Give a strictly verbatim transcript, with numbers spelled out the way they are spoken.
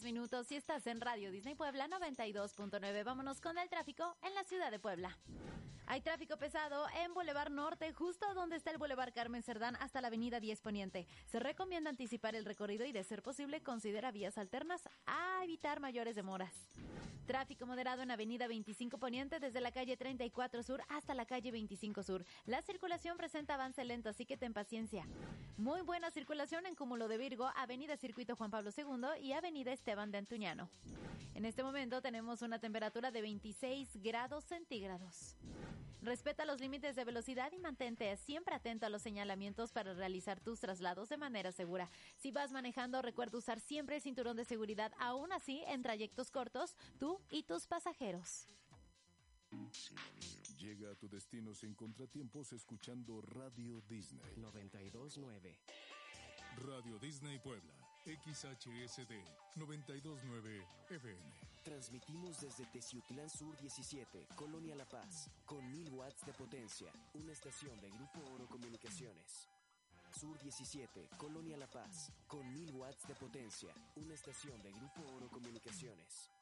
diez minutos y estás en Radio Disney Puebla noventa y dos punto nueve. Vámonos con el tráfico en la ciudad de Puebla. Hay tráfico pesado en Boulevard Norte, justo donde está el Boulevard Carmen Cerdán hasta la Avenida diez Poniente. Se recomienda anticipar el recorrido y, de ser posible, considera vías alternas a evitar mayores demoras. Tráfico moderado en Avenida veinticinco Poniente desde la calle treinta y cuatro Sur hasta la calle veinticinco Sur. La circulación presenta avance lento, así que ten paciencia. Muy buena circulación en Cúmulo de Virgo, Avenida Circuito Juan Pablo segundo y Avenida Esteban de Antuñano. En este momento tenemos una temperatura de veintiséis grados centígrados. Respeta los límites de velocidad y mantente siempre atento a los señalamientos para realizar tus traslados de manera segura. Si vas manejando, recuerda usar siempre el cinturón de seguridad, aún así en trayectos cortos, tú y tus pasajeros. Llega a tu destino sin contratiempos escuchando Radio Disney noventa y dos punto nueve. Radio Disney Puebla, X H S D noventa y dos punto nueve F M. Transmitimos desde Teciutlán Sur diecisiete, Colonia La Paz, con mil watts de potencia, una estación de Grupo Oro Comunicaciones. Sur diecisiete, Colonia La Paz, con mil watts de potencia, una estación de Grupo Oro Comunicaciones.